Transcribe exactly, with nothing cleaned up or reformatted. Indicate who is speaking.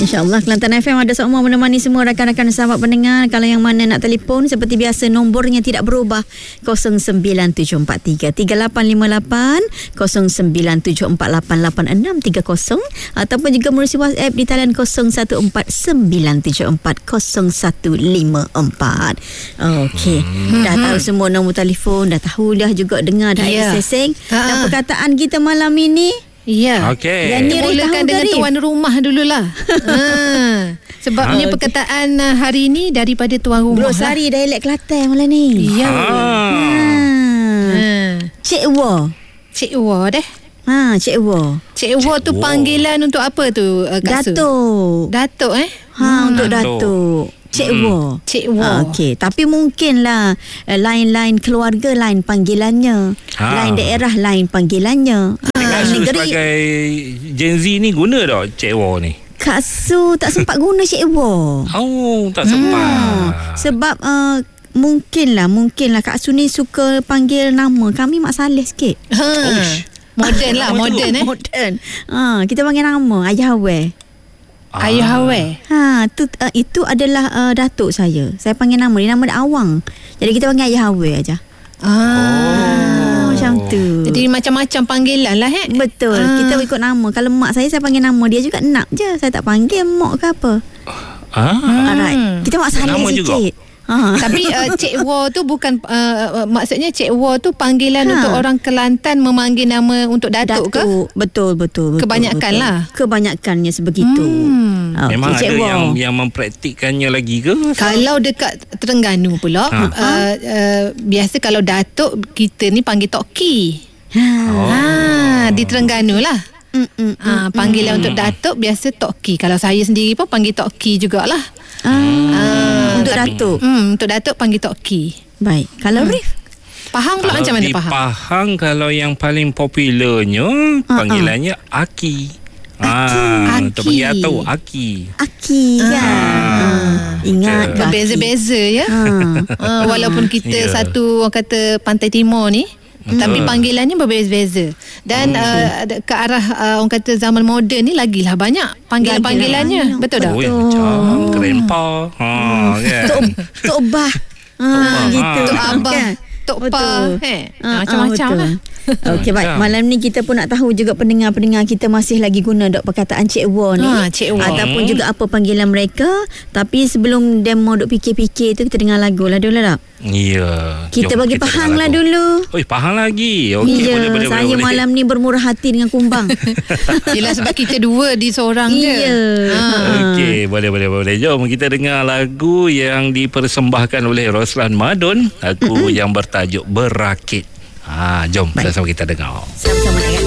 Speaker 1: InsyaAllah Kelantan F M ada semua menemani semua rakan-rakan sahabat pendengar. Kalau yang mana nak telefon, seperti biasa nombornya tidak berubah, kosong sembilan tujuh empat tiga tiga lapan lima lapan, kosong sembilan tujuh empat lapan lapan enam tiga kosong, ataupun juga melalui WhatsApp di talian kosong satu empat sembilan tujuh empat kosong satu lima empat. Okey, hmm. dah tahu semua nombor telefon, dah tahu dah juga dengar dah yeah. seseng. Dan perkataan kita malam ini,
Speaker 2: ya.
Speaker 3: Okey.
Speaker 2: Kita mulakan dengan Garif. Tuan rumah dululah. ha. Sebabnya okay. perkataan hari ini daripada tuan rumah.
Speaker 1: Bro Sari lah. Dialek Kelantan malam ni.
Speaker 2: Ya.
Speaker 3: Ha.
Speaker 2: ha.
Speaker 1: Cik Wa.
Speaker 2: Cik Wa deh.
Speaker 1: Ha, Cik Wa.
Speaker 2: Cik Wa tu panggilan untuk apa tu, uh, Kak Su?
Speaker 1: Datuk.
Speaker 2: Datuk eh?
Speaker 1: Ha, hmm. untuk Datuk. Cik hmm. Wa.
Speaker 2: Cik Wa.
Speaker 1: Ha, okey, tapi mungkinlah uh, lain-lain keluarga lain panggilannya. Ha. Lain daerah lain panggilannya.
Speaker 3: Kak Su sebagai Gen Z ni guna tak Cik Wa ni?
Speaker 1: Kak Su tak sempat guna Cik Wa.
Speaker 3: Oh, tak sempat.
Speaker 1: Hmm. Sebab uh, mungkinlah, mungkinlah Kak Su ni suka panggil nama. Kami Mak Saleh sikit.
Speaker 2: Ha. Moden lah, moden eh.
Speaker 1: Moden. Ha, kita panggil nama Ayah Hawe.
Speaker 2: Ah. Ayah Hawe.
Speaker 1: Ha, tu uh, itu adalah uh, datuk saya. Saya panggil nama dia, nama dia Awang. Jadi kita panggil Ayah Hawe aja.
Speaker 2: Ah.
Speaker 1: Oh. Macam tu.
Speaker 2: Jadi macam-macam panggilan lah eh.
Speaker 1: Betul. Ah. Kita ikut nama. Kalau mak saya, saya panggil nama dia juga Nak je. Saya tak panggil Mok ke apa.
Speaker 3: Ah.
Speaker 1: Alright. Kita Mak Saleh sikit. Ha.
Speaker 2: Tapi uh, Cik Wa tu bukan uh, uh, maksudnya Cik Wa tu panggilan ha. untuk orang Kelantan memanggil nama untuk datuk, datuk. ke?
Speaker 1: Betul, betul, betul.
Speaker 2: Kebanyakan betul. lah.
Speaker 1: Kebanyakannya sebegitu. Hmm.
Speaker 3: Okay, memang Cik ada Wa. yang yang mempraktikkannya lagi ke?
Speaker 2: Kalau dekat Terengganu pula, ha. uh, uh, biasa kalau datuk kita ni panggil Tok Ki. Ha. Oh. ha di Terengganu lah. Mm, mm, ha, panggilan mm. untuk datuk biasa Tok Ki. Kalau saya sendiri pun panggil Tok Ki jugalah.
Speaker 1: Ah, ah, untuk tapi, datuk.
Speaker 2: Hmm, untuk datuk panggil Tok Ki.
Speaker 1: Baik. Kalau hmm. Rif?
Speaker 2: Pahang pula macam mana
Speaker 3: di
Speaker 2: Pahang?
Speaker 3: Pahang kalau yang paling popularnya uh-uh. panggilannya Aki.
Speaker 1: Aki.
Speaker 3: Ah,
Speaker 2: Aki.
Speaker 3: untuk panggil atau Aki.
Speaker 1: Aki kan. Ah. Ah. Ingat
Speaker 2: okay. Berbeza-beza ya. Ah. Walaupun kita yeah. satu orang kata Pantai Timur ni, Hmm. tapi panggilannya berbeza-beza. Dan hmm. uh, ke arah uh, orang kata zaman moden ni lagilah banyak panggilan-panggilannya. Betul tak?
Speaker 3: Oh, ya, macam grandpa. Ha, kan.
Speaker 1: Tok Tok Bah. Ha, gitu.
Speaker 2: Tok Abah. Tok Pa. Eh, macam-macam lah.
Speaker 1: Okey, baik. Malam ni kita pun nak tahu juga pendengar-pendengar kita masih lagi guna dok perkataan Cik Wa ni.
Speaker 2: Ha, Cik Wa.
Speaker 1: Ataupun juga apa panggilan mereka. Tapi sebelum demo duk fikir-fikir tu, kita dengar lagu lah dulu lah.
Speaker 3: Ya.
Speaker 1: Kita bagi Pahang lah dulu.
Speaker 3: Oi, Pahang lagi. Okey,
Speaker 1: ya,
Speaker 3: boleh, boleh,
Speaker 1: saya
Speaker 3: boleh.
Speaker 1: malam ni bermurah hati dengan Kumbang.
Speaker 2: Yelah sebab kita dua di seorang je.
Speaker 1: Ya.
Speaker 2: Ha.
Speaker 3: Okey, boleh, boleh, boleh. Jom kita dengar lagu yang dipersembahkan oleh Roslan Madon. Lagu yang bertajuk Berakit. Ha, jom sama-sama kita dengar.
Speaker 1: Sama-sama.